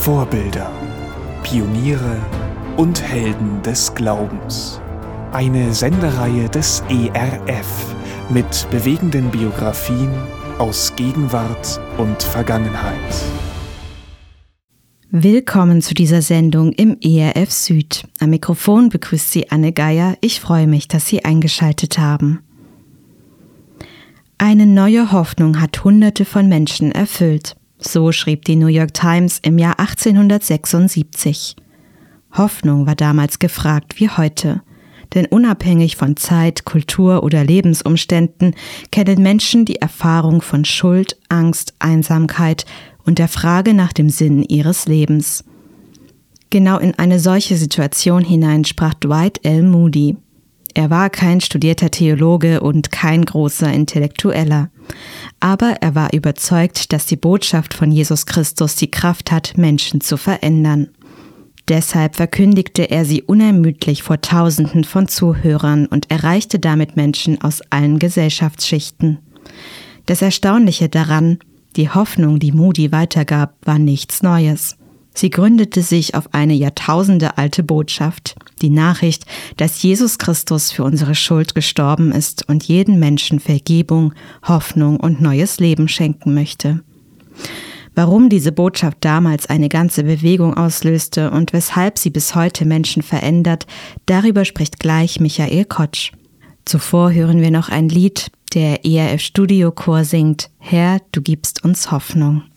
Vorbilder, Pioniere und Helden des Glaubens. Eine Sendereihe des ERF mit bewegenden Biografien aus Gegenwart und Vergangenheit. Willkommen zu dieser Sendung im ERF Süd. Am Mikrofon begrüßt Sie Anne Geier. Ich freue mich, dass Sie eingeschaltet haben. Eine neue Hoffnung hat Hunderte von Menschen erfüllt. So schrieb die New York Times im Jahr 1876. Hoffnung war damals gefragt wie heute. Denn unabhängig von Zeit, Kultur oder Lebensumständen kennen Menschen die Erfahrung von Schuld, Angst, Einsamkeit und der Frage nach dem Sinn ihres Lebens. Genau in eine solche Situation hinein sprach Dwight L. Moody. Er war kein studierter Theologe und kein großer Intellektueller. Aber er war überzeugt, dass die Botschaft von Jesus Christus die Kraft hat, Menschen zu verändern. Deshalb verkündigte er sie unermüdlich vor Tausenden von Zuhörern und erreichte damit Menschen aus allen Gesellschaftsschichten. Das Erstaunliche daran, die Hoffnung, die Moody weitergab, war nichts Neues. Sie gründete sich auf eine jahrtausendealte Botschaft, die Nachricht, dass Jesus Christus für unsere Schuld gestorben ist und jeden Menschen Vergebung, Hoffnung und neues Leben schenken möchte. Warum diese Botschaft damals eine ganze Bewegung auslöste und weshalb sie bis heute Menschen verändert, darüber spricht gleich Michael Kotsch. Zuvor hören wir noch ein Lied, der ERF Studiochor singt, Herr, du gibst uns Hoffnung.